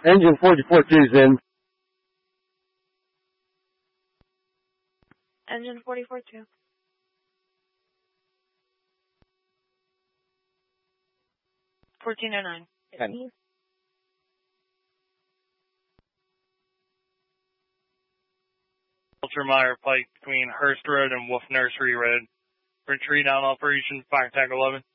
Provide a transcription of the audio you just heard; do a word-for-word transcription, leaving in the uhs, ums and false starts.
Engine forty-four two is in. Engine forty-four two. fourteen oh nine. ten. Ultrameyer Pike between Hurst Road and Wolf Nursery Road. Retreat on operation, fire tag eleven.